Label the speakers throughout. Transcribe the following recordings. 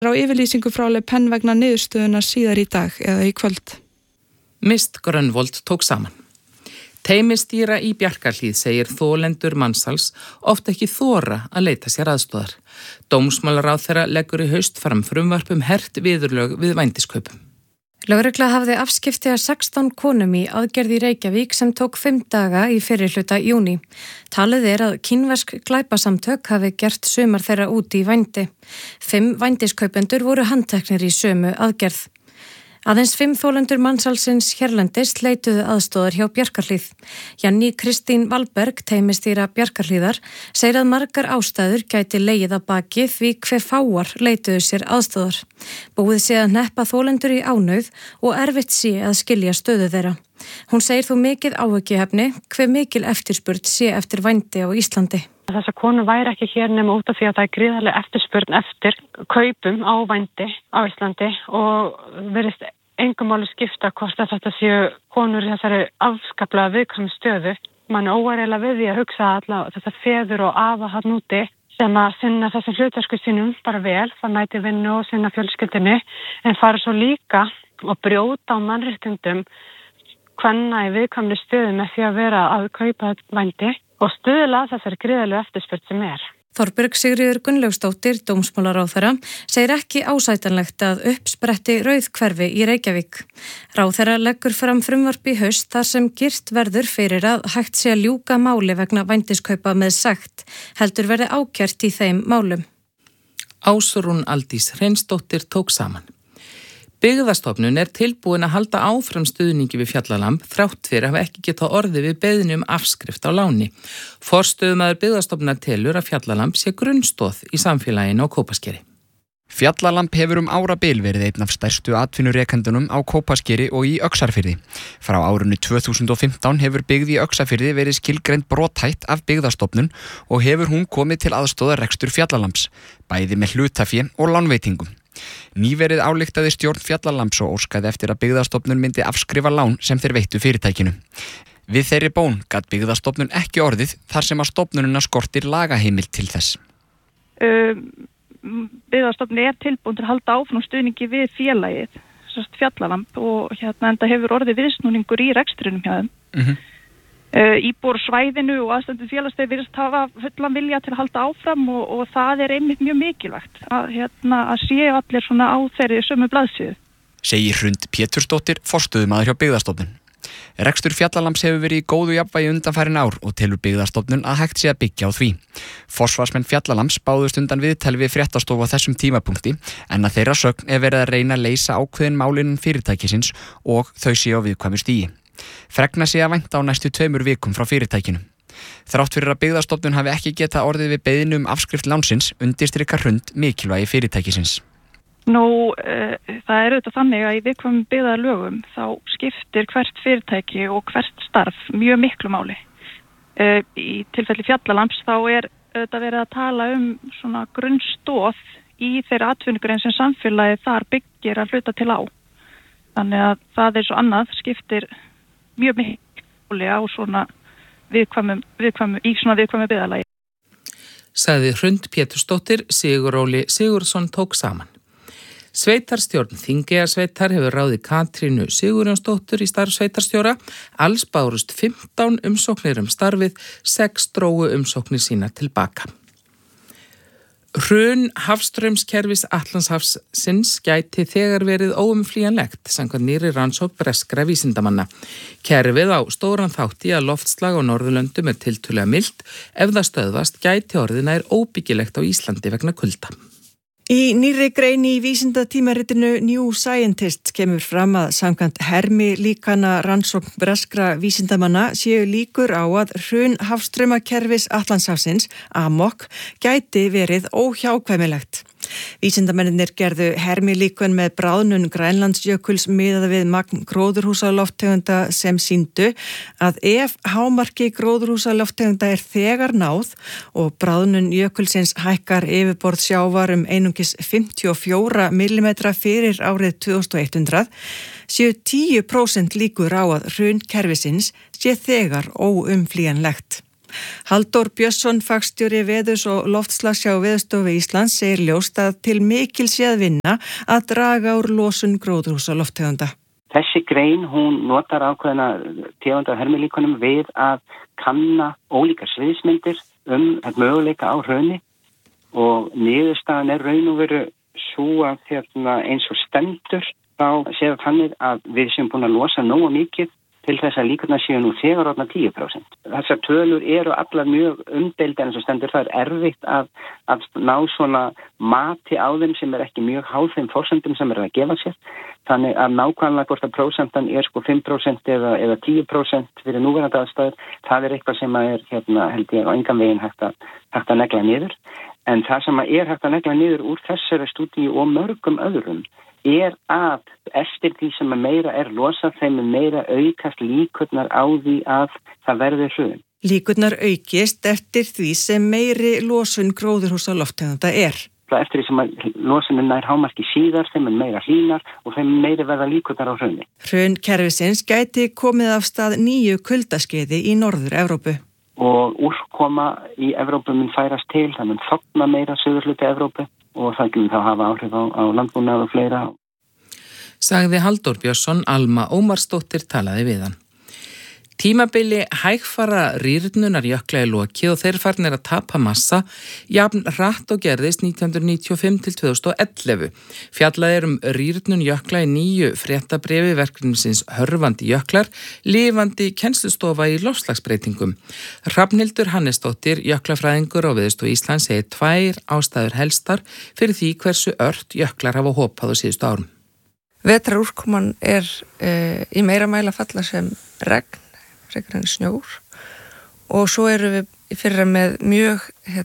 Speaker 1: Á yfirlýsingu frá Le Pen vegna niðurstöðuna síðar í dag eða í kvöld.
Speaker 2: Mist Grönvold tók saman. Teymistýra í Bjarkarhlíð segir þolendur mansals oft ekki þora að leita sér aðstoðar. Dómsmálaráðherra leggur í haust fram frumvarp hert viðurlög við vændiskaupum.
Speaker 3: Lögregla hafði afskipti af 16 konum í aðgerð í Reykjavík sem tók 5 daga í fyrrihluta júní. Talið að kínversk glæpasamtök hafi gert sumar þeirra út í vændi. 5 vændiskaupendur voru handteknir í sömu aðgerð. Aðeins 5 þolendur mansalsins hérlendis leituðu aðstoðar hjá Bjarkarhlíð. Janni Kristín Valberg, teymistýra Bjarkarhlíðar, segir að margar ástæður gæti legið að baki því hve fáar leituðu sér aðstoðar. Búið sé að hneppa þolendur í ánauð og erfitt sé að skilja stöðu þeirra. Hún segir þó mikið áhyggjuefni hve mikil eftirspurn sé eftir vændi á Íslandi.
Speaker 4: Þessar konur væri ekki hér nema út af því að það gríðarleg eftirspurn eftir kaupum á vændi á Íslandi og verðist engum máli skipta hvort að þetta séu konur í þessari afskaplega viðkvæmu stöðu. Man óærilega við því að hugsa allavega þessar feður og afa þarna úti sem að sinna þessum hlutverku sínum bara vel, fara næti vinnu og sinna fjölskyldunni, en fara svo líka og brjóta á mannréttindum kvenna í viðkvæmri stöðu með því að vera að kaupa vændi og stuðla þessari gríðarlegu eftirspurn sem er.
Speaker 3: Þorbjörg Sigríður Gunnlaugsdóttir, dómsmálaráðherra, segir ekki ásætanlegt að uppspretti rauðhverfi í Reykjavík. Ráðherra leggur fram frumvarp í haust þar sem girt verður fyrir að hægt sé að ljúka máli vegna vændiskaupa með sekt, heldur verði ákært í þeim málum.
Speaker 2: Ásrún Aldís Hreinsdóttir tók saman. Byggðastofnun tilbúin að halda áfram stuðningi við Fjallalamb þrátt fyrir að hafa ekki getað orðið við beiðni afskrift á láni. Forstöðumaður Byggðastofnunar telur að Fjallalamb sé grunnstoð í samfélaginu á Kópaskeri.
Speaker 5: Fjallalamb hefur árabil verið einn af stærstu atvinnurekendunum á Kópaskeri og í Öxarfirði. Frá árinu 2015 hefur byggð í Öxarfirði verið skilgreind brothætt af Byggðastofnun og hefur hún komið til aðstoðar rekstur Fjallalambs, bæði með hlutafé og lánveitingum. Nýverið ályktaði stjórn Fjallalambs og óskaði eftir að Byggðastofnun myndi afskrifa lán sem þeir veittu fyrirtækinu. Við þeirri bón gat Byggðastofnun ekki orðið þar sem að stofnunina skortir lagaheimild til þess.
Speaker 6: Byggðastofnun tilbúin til að halda áfram stuðningi við félagið, Fjallalamb, og enda hefur orðið viðsnúningur í rekstrinum hjá þeim. Íbúar svæðinu og aðstandendur félagsins virðast hafa fullan vilja til að halda áfram og það einmitt mjög mikilvægt að séu allir svona á þeirri sömu blaðsíðu.
Speaker 5: Segir Hrund Pétursdóttir, forstöðumaður hjá Byggðastofnun. Rekstur Fjallalambs hefur verið í góðu jafnvægi undanfarin ár og telur Byggðastofnun að hægt sé að byggja á því. Forsvarsmenn Fjallalambs báðust undan viðtali við fréttastofu á þessum tímapunkti en að þeirra sögn verið að reyna að leysa ákveðin málin fyrirtækisins og þau séu á viðkvæmu stigi. Fregna sé að vænta á næstu 2 vikum frá fyrirtækinu. Þrátt fyrir að Byggðastofnun hafi ekki getað orðið við beiðni afskrift lánsins undirstrikar Hrund mikilvægi fyrirtækisins.
Speaker 6: Það auðvitað þannig að í viðkvæmum byggðarlögum þá skiptir hvert fyrirtæki og hvert starf mjög miklu máli. Í tilfelli Fjallalambs þá auðvitað verið að tala svona grunnstoð í þeirra atvinnugrein sem samfélagið þar byggir að hluta til á. Þannig að það svo annað skiptir mjög miklu á svona viðkvæmu byggðarlagi.
Speaker 2: Sagði Hrund Pétursdóttir, Siguróli Sigurðsson tók saman. Sveitarstjórn Þingeyjarsveitar hefur ráðið Katrínu Sigurjónsdóttur í starf sveitarstjóra. Alls bárust 15 umsóknir starfið, 6 drógu umsóknir sína tilbaka. Hrun hafstraumskerfis Atlantshafsins gæti þegar verið óumflýjanlegt samkvæmt nýrri rannsókn breskra vísindamanna. Kerfið á stóran þátt í að loftslag á Norðurlöndum tiltölulega milt. Ef það stöðvast gæti orðið nær óbyggilegt á Íslandi vegna kulda.
Speaker 7: Í nýrri grein í vísindatímaritinu New Scientist kemur fram að samkvæmt hermilíkana rannsókn breskra vísindamanna séu líkur á að hrun hafstraumakerfis Atlantshafsins, AMOC, gæti verið óhjákvæmilegt. Vísindamennirnir gerðu hermilíkun með bráðnun Grænlandsjökuls miðað við magn gróðurhúsalofttegunda sem sýndu að ef hámarki gróðurhúsalofttegunda þegar náð og bráðnun jökulsins hækkar yfirborð sjávar einungis 54 mm fyrir árið 2100 séu 10% líkur á að hrun kerfisins sé þegar óumflýjanlegt. Halldór Björnsson, fagstjóri veðurs og loftslags hjá Veðurstofu Íslands, segir ljóst að til mikil sé að vinna að draga úr losun gróðurhúsalofttegunda.
Speaker 8: Þessi grein, hún notar ákveðna tegunda hermilíkonum við að kanna ólíkar sviðsmyndir möguleika á hruni og niðurstaðan raun og veru svo að eins og stendur þá séu þannig að við séum búin að losa nógu mikið til þess að líkurnar séu nú þegar orðna 10%. Þessar tölur eru allar mjög umdeildar eins og stendur. Það erfitt að ná svona mati á þeim sem ekki mjög háð þeim forsendum sem að gefa sér. Þannig að nákvæmlega hvort að prósentan 5% eða 10% fyrir núverandi aðstæður, það eitthvað sem held ég á engan veginn hægt að negla niður. En það sem hægt að negla niður úr þessari stúdíu og mörgum öðrum að eftir því sem meira losað, þeim meira aukast líkurnar á því að það verði hrun.
Speaker 7: Líkurnar aukist eftir því sem meiri losun gróðurhúsalofttegunda
Speaker 8: Eftir því sem losunin nær hámarki síðar, þeim meira hlýnar og þeim meira verða líkurnar á hruni.
Speaker 7: Hrun kerfisins gæti komið af stað 9 kuldaskeiði í Norður-Evrópu.
Speaker 8: Og úrkoma í Evrópu mun færast til, það mun þorna meira suðurhluti Evrópu og það mun þá hafa áhrif á landbúnað og fleira.
Speaker 2: Sagði Halldór Björnsson, Alma Ómarsdóttir talaði við hann. Tímabili hægfara rýrnunar jökla lokið og þeir farnir að tapa massa jafn hratt og gerðist 1995 til 2011. Fjallað rýrnun jökla í 9 fréttabréfi verkefnisins Hörfandi jöklar, lifandi kennslustofa í loftslagsbreytingum. Hrafnhildur Hannesdóttir, jöklafræðingur á Veðurstofu Íslands, segir 2 ástæður helstar fyrir því hversu ört jöklar hafa hopað á síðustu árum.
Speaker 9: Vetrarúrkoman í meira mæli að falla sem regn, frekar en snjór, og svo við í fyrra með mjög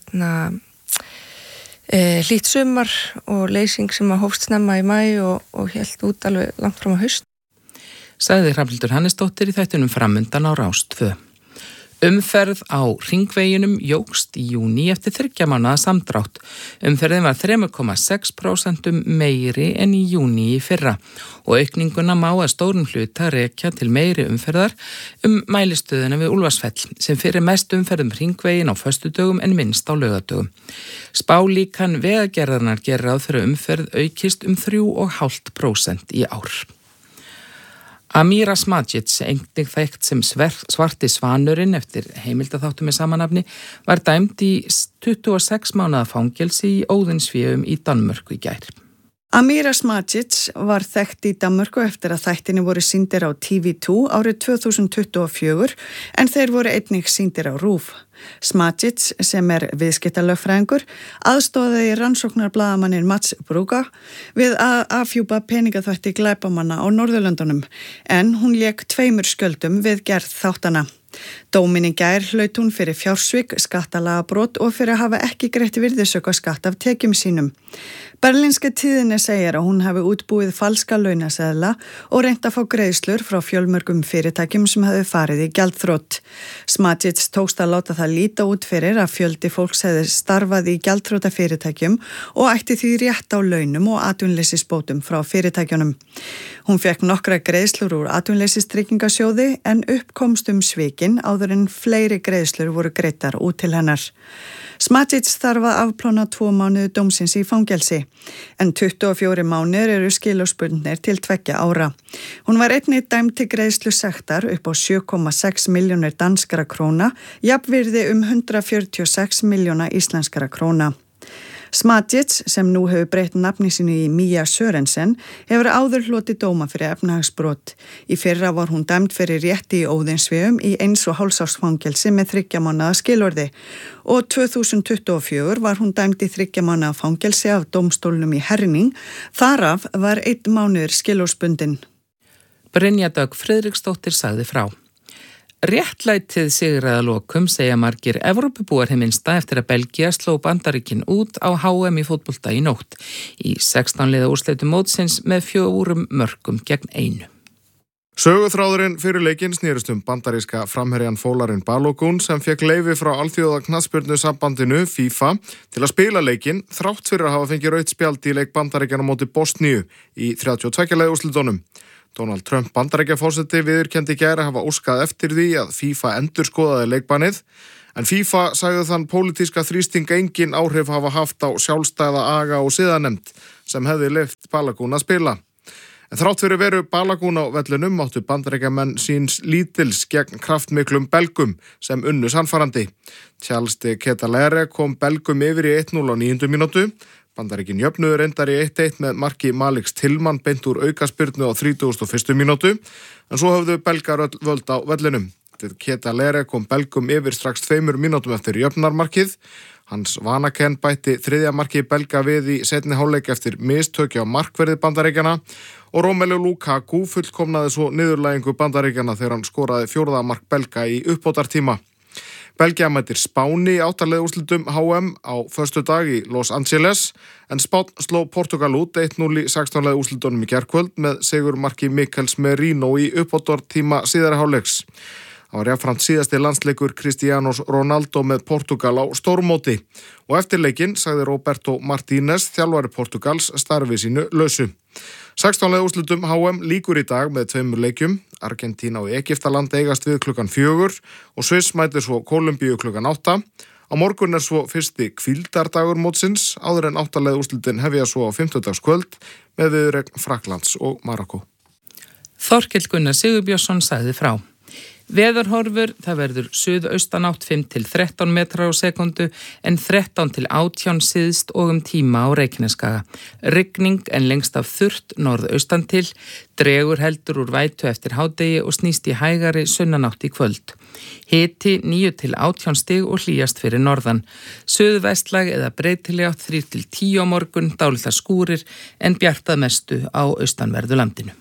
Speaker 9: hlýtt sumar og leysing sem hófst snemma í maí og hélt út alveg langt fram á haust.
Speaker 2: Sagði Hrafnhildur Hannesdóttir í þættinum Framundan á Rás 2. Umferð á hringveginum jókst í júní eftir 3 mánaða samdrátt. Umferðin var 3,6% meiri en í júní í fyrra og aukninguna má að stórum hluta rekja til meiri umferðar mælistöðuna við Úlfarsfell sem fyrir mest umferðum hringvegin á föstudögum en minnst á laugardögum. Spálíkan vegagerðarnar gerir ráð fyrir umferð aukist 3,5% í ár. Amira Smadic, einnig þekkt sem Svarti svanurinn eftir heimildaþáttum með samanafni, var dæmd í 26 mánaða fangelsi í Óðinsvéum í Danmörku í gær.
Speaker 10: Amira Smadic var þekkt í Danmörku eftir að þættinni voru sýndir á TV2 árið 2024 en þeir voru einnig sýndir á RÚV. Smadic, sem viðskiptalögfræðingur, aðstoðaði rannsóknarblaðamanninn Mats Brúga við að afhjúpa peningaþvætti glæpamanna á Norðurlöndunum en hún lék 2 skjöldum við gerð þáttana. Dóminn í gær hlaut hún fyrir fjársvik, skattalagabrot og fyrir að hafa ekki greitt virðisaukaskatt af tekjum sínum. Berlínska tíðinni segir að hún hafi útbúið falska launaseðla og reynt að fá greiðslur frá fjölmörgum fyrirtækjum sem hafi farið í gjaldþrot. Smadic tókst að láta það líta út fyrir að fjöldi fólks hefði starfað í gjaldþrota fyrirtækjum og ætti því rétt á launum og atvinnleysisbótum frá fyrirtækjunum. Hún fekk nokkra greiðslur úr atvinnleysistryggingasjóði en uppkomst svikin áður en fleiri greiðslur voru greiddar út til hennar. Smadic þarf að afplána 2 mánuði dómsins í fangelsi, en 24 mánuðir eru skilorðsbundnir til 2 ára. Hún var einnig dæmd til greiðslu sektar upp á 7,6 milljónir danskra króna, jafnvirði 146 milljóna íslenskra króna. Smadic, sem nú hefur breytt nafni sínu í Mia Sørensen, hefur áður hlotið dóma fyrir efnahagsbrot. Í fyrra var hún dæmd fyrir rétti í Óðinsvéum í 1,5 árs fangelsi með 3 mánaða skilorði og 2024 var hún dæmd í 3 mánaða fangelsi af dómstólnum í Herning, þaraf var 1 mánuður skilorðsbundin.
Speaker 2: Brynja Dögg Friðriksdóttir sagði frá. Réttlætið sigraði að lokum, segja margir Evrópubúar hið minnsta eftir að Belgía sló Bandaríkin út á HM í fótbolta í nótt í 16 liða úrslitum mótsins með 4 mörkum gegn 1.
Speaker 11: Söguþráðurinn fyrir leikinn snerist bandaríska framherjan Folarin Balogun sem fekk leyfi frá alþjóða knattspyrnusambandinu FIFA til að spila leikinn þrátt fyrir að hafa fengið rautt spjald í leik Bandaríkjanna móti Bosníu í 32 liða úrslitunum. Donald Trump Bandaríkjaforseti viðurkenndi í gær að hafa óskað eftir því að FIFA endurskoðaði leikbannið En FIFA sagði þann pólitíska þrýsting engin áhrif hafa haft á sjálfstæða aga og siðanefnd sem hefði leyft Balogun að spila. En þrátt fyrir veru Balogun á vellinum áttu Bandaríkjamenn síns lítils gegn kraftmiklum Belgum sem unnu sannfærandi. Charles de Ketelare kom Belgum yfir í 1-0 á 9. mínútu. Bandaríkin jöfnuðu reyndar í 1-1 með marki Maliks Tillman beint úr aukaspyrnu á 31. mínútu, en svo höfðu Belgar öll völd á vellinum. Ketelare kom Belgum yfir strax 2 mínútum eftir jöfnarmarkið. Hans Vanaken bætti 3. marki Belga við í seinni hálfleik eftir mistöki á markverði Bandaríkjana og Romelu Lukaku fullkomnaði svo niðurlægingu Bandaríkjana þegar hann skoraði 4. mark Belga í uppbótartíma. Belgia mætir Spáni í 8. úrslitum HM á föstudag í Los Angeles, en Spánn sló Portugal út 1-0 í 16. úrslitunum í gærkvöld með sigurmarki Mikkels Merino í uppbótartíma síðari hálfleiks. Það var jafnframt síðasti landsleikur Cristiano Ronaldo með Portugal á stórmóti og eftir leikinn sagði Roberto Martínez, þjálfari Portugals, starfi sínu lausu. 16. úrslitum HM líkur í dag með 2 leikjum. Argentína og Egyptaland eigast við klukkan 4 og Sviss mætir svo Kólumbíu klukkan 8. Á morgun svo fyrsti hvíldardagur mótsins áður en 8. úrslitin hefja svo á 5. með viðuregn Frakklands og Marokkó.
Speaker 2: Þorkell Gunnar Sigurbjörnsson sagði frá. Veðurhorfur, það verður suðaustanátt 5 til 13 metrar á sekundu en 13 til 18 syðst og tíma á Reykjaneskaga. Rigning en lengst af þurrt norðaustan til, dregur heldur úr vætu eftir hádegi og snýst í hægari sunnanátt í kvöld. Hiti 9 til 18 stig og hlýjast fyrir norðan. Suðvestlæg eða breytileg átt 3 til 10 á morgun, dálitlar skúrir en bjartað mestu á austanverðu landinu.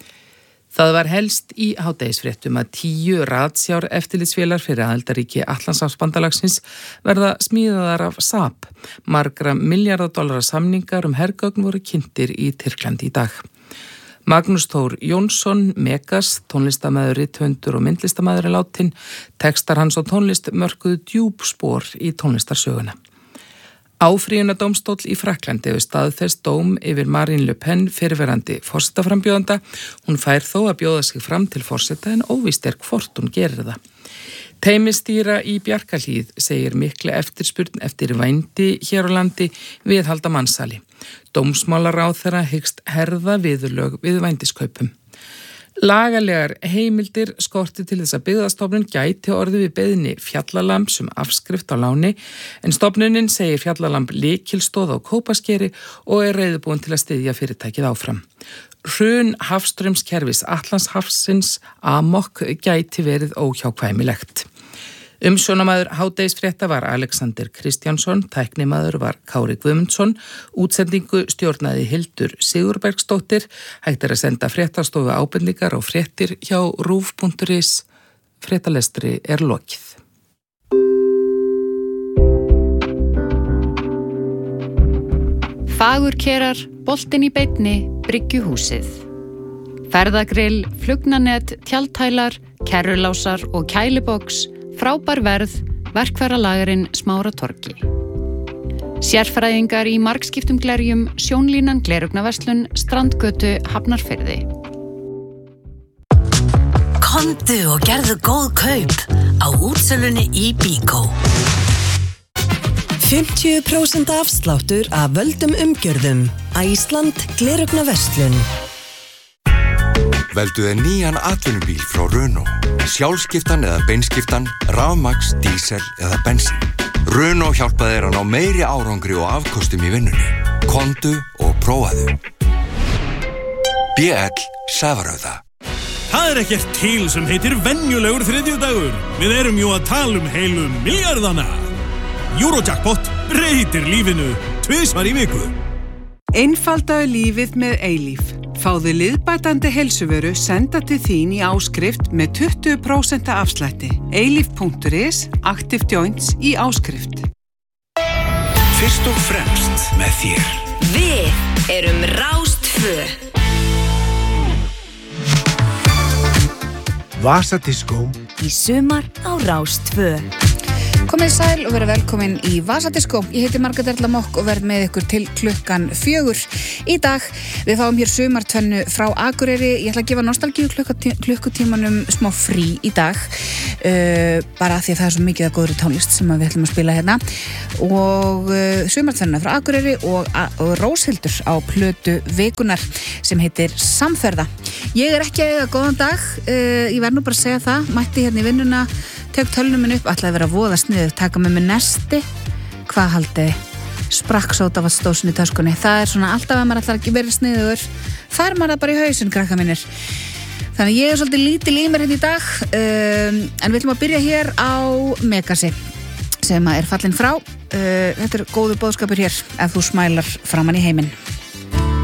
Speaker 2: Það var helst í hádegisfréttum að 10 ratsjár eftirlitsvélar fyrir aðildarríki Atlantshafsbandalagsins verða smíðaðar af Saab. Margra $milljarða samningar hergögn voru kynntir í Tyrklandi í dag. Magnús Þór Jónsson, Megas, tónlistarmaður, rithöfundur og myndlistarmaður látin, textar hans og tónlist mörkuðu djúp spor í tónlistarsöguna. Áfrýjunardómstóll í Frakklandi hefur staðfest dóm yfir Marine Le Pen fyrrverandi forsetaframbjóðanda. Hún fær þó að bjóða sig fram til forseta en óvíst hvort hún gerir það. Teymistýra í Bjarkarhlíð segir mikla eftirspurn eftir vændi hér á landi viðhalda mansali. Dómsmálaráðherra hyggst herða viðurlög við vændiskaupum. Lagalegar heimildir skorti til þess að Byggðastofnun gæti orðið við beiðni Fjallalamb afskrift á láni, en stofnunin segir Fjallalamb lykilstóð á Kópaskeri og reiðubúin til að styðja fyrirtækið áfram. Hrun hafstraumskerfis Atlantshafsins amok gæti verið óhjákvæmilegt. Umsjónamaður hádegisfrétta var Alexander Kristjánsson, tæknimaður var Kári Guðmundsson, útsendingu stjórnaði Hildur Sigurbergsdóttir. Hægt að senda fréttastofu ábendingar og fréttir hjá rúv.is. Fréttalestri lokið.
Speaker 12: Fagurkerar, boltinn í beinni, Bryggjuhúsið. Ferðagrill, flugnanett, tjaldhælar, kerrulásar og kæliboks. Frábær verð, verkfæralagerinn Smáratorgi. Sérfræðingar í margskiptum glerjum, Sjónlínan Glerugnaverslun, Strandgötu, Hafnarfirði.
Speaker 13: Komdu og gerðu góð kaup á útsölunni í Bíkó. 50% afsláttur af völdum umgjörðum. Æsland Glerugnaverslun.
Speaker 14: Veldu þér nýjan atvinnubíl frá Renault. Sjálfskiptan eða beinskiptan, rafmagns, dísel eða bensín. Renault hjálpa þér að ná meiri árangri og afkostum í vinnunni. Komdu og prófaðu. BL Sævarauða.
Speaker 15: Það ekkert til sem heitir venjulegur þriðjudagur. Við erum jú að tala heilu milljarðana. Eurojackpot breytir lífinu 2 í viku.
Speaker 16: Einfaldaðu lífið með Eilíf. Fáðu liðbætandi heilsuvöru senda til þín í áskrift með 20% afslætti. Eilíf.is, Active Joints í áskrift.
Speaker 17: Fyrst og fremst með þér.
Speaker 13: Við erum Rás 2.
Speaker 17: Vasadiskó
Speaker 13: í sumar á Rás 2.
Speaker 18: Komið sæl og verið velkomin í Vasadiskó. Ég heiti Margrét Erla Mokk og verð með ykkur til klukkan 4 í dag. Við fáum hér sumartönnu frá Akureyri. Ég ætla að gefa nostalgíu klukkutímanum smá frí í dag. bara því að það svo mikið að góðri tónlist sem við ætlum að spila hérna og sumartferðina frá Akureyri og Róshildur á plötu vikunar sem heitir Samferða. Ég ekki að eiga góðan dag, ég verð nú bara að segja það, mætti hérna í vinnuna, tök tölnum minn upp, ætlaði að vera voða sniðug, taka með nesti, hvað haldið? Sprakksóta var stósin í töskunni, það svona alltaf að maður ætlar að vera sniðugur, fær maður það bara í hausinn, krakka mínir. Þannig ég svolítið lítil í mér hérna í dag, en við ætlum að byrja hér á Megasi, sem er fallin frá. Þetta góðu boðskapur hér, ef þú smælar framan í heiminn.